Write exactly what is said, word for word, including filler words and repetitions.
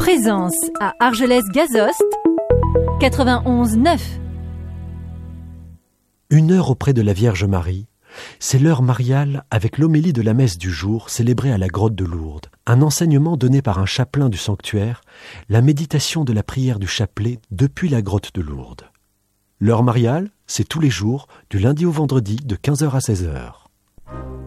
Présence à Argelès-Gazost, quatre-vingt-onze neuf. Une heure auprès de la Vierge Marie, c'est l'heure mariale avec l'homélie de la messe du jour célébrée à la grotte de Lourdes, un enseignement donné par un chapelain du sanctuaire, la méditation de la prière du chapelet depuis la grotte de Lourdes. L'heure mariale, c'est tous les jours, du lundi au vendredi, de quinze heures à seize heures.